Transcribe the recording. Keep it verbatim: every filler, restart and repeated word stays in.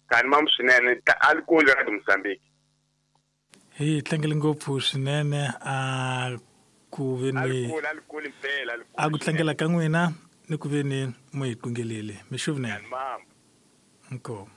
kani mam swinene alcohol Radio Mozambique. Hi tlangele ngopfu swinene a ku veni alcohol alcohol impela a ku tlangela ka n'wina ni ku veni mo hi qungelele mi xuvunene mam inkomu.